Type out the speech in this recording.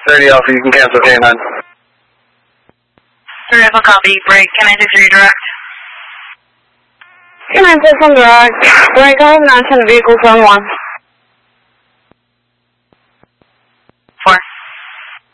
30 Alpha, you can cancel K9. 3 Alpha, copy. Break. Can I take 3 direct? Can I take some direct? Break, I have 910 vehicles on 1.